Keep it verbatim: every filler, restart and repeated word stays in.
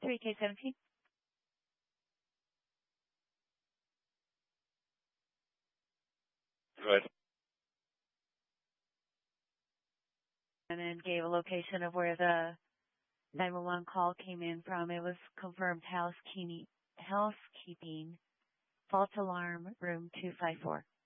three K seventeen. Good. And then gave a location of where the nine one one call came in from. It was confirmed housekeeping, housekeeping, false alarm, room two five four.